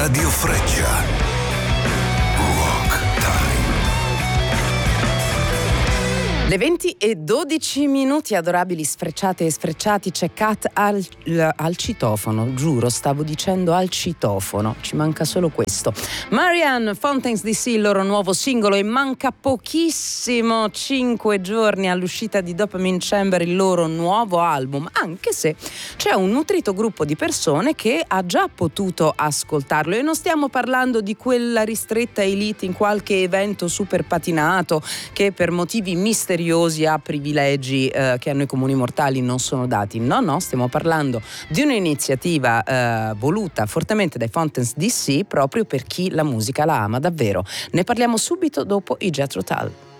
Radio Freccia. Rock Time. Le 20:12, adorabili sfrecciate e sfrecciati, c'è Kat al citofono, giuro, stavo dicendo al citofono, ci manca solo questo. Marianne, Fountains DC, il loro nuovo singolo, e manca pochissimo, 5 giorni all'uscita di Dopamine Chamber, il loro nuovo album, anche se c'è un nutrito gruppo di persone che ha già potuto ascoltarlo, e non stiamo parlando di quella ristretta elite in qualche evento super patinato che per motivi misteriosi ha privilegi che a noi comuni mortali non sono dati. No, stiamo parlando di un'iniziativa voluta fortemente dai Fountains DC proprio per chi la musica la ama davvero. Ne parliamo subito dopo i Jethro Tull.